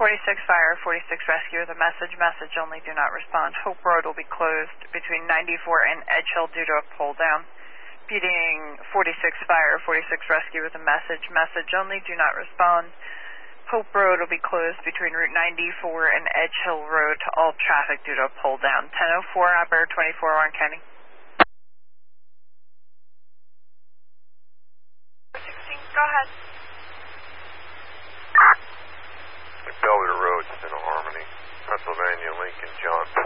46 fire, 46 rescue with a message. Message only, do not respond. Hope Road will be closed between 94 and Edge Hill due to a pull down. Beating 46 fire, 46 rescue with a message. Message only, do not respond. Hope Road will be closed between Route 94 and Edge Hill Road to all traffic due to a pull down. 1004, operator 24, Orange County. 16, go ahead. Belvedere Road, Center Harmony, Pennsylvania, Lincoln, John